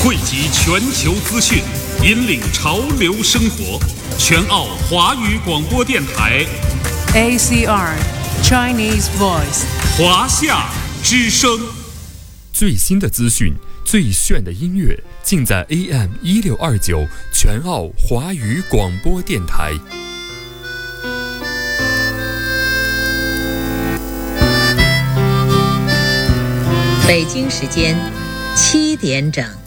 汇集全球资讯，引领潮流生活。全澳华语广播电台 ACR Chinese Voice 华夏之声。 最新的资讯，最炫的音乐，尽在 AM1629全澳华语广播电台。 北京时间7点整。